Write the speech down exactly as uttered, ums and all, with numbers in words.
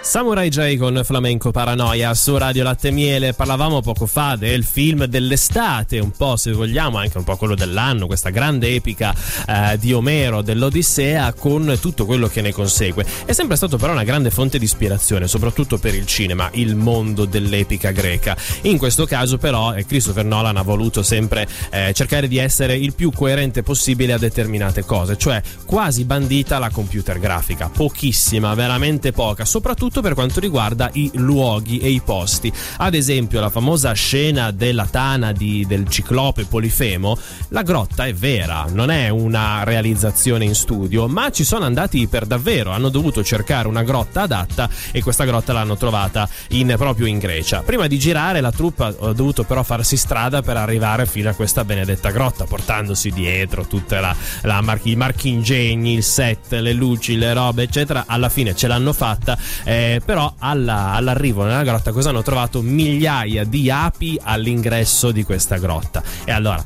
Samurai J con Flamenco Paranoia su Radio Latte e Miele. Parlavamo poco fa del film dell'estate, un po' se vogliamo anche un po' quello dell'anno, questa grande epica eh, di Omero, dell'Odissea, con tutto quello che ne consegue. È sempre stato però una grande fonte di ispirazione, soprattutto per il cinema, il mondo dell'epica greca. In questo caso però eh, Christopher Nolan ha voluto sempre eh, cercare di essere il più coerente possibile a determinate cose, cioè quasi bandita la computer grafica, pochissima, veramente poca, soprattutto per quanto riguarda i luoghi e i posti. Ad esempio la famosa scena della tana di, del ciclope Polifemo, la grotta è vera, non è una realizzazione in studio, ma ci sono andati per davvero, hanno dovuto cercare una grotta adatta e questa grotta l'hanno trovata in, proprio in Grecia. Prima di girare la troupe ha dovuto però farsi strada per arrivare fino a questa benedetta grotta, portandosi dietro tutte la, la marchi, i marchingegni, il set, le luci, le robe eccetera. Alla fine ce l'hanno fatta, eh, però alla, all'arrivo nella grotta cosa hanno trovato? Migliaia di api all'ingresso di questa grotta. E allora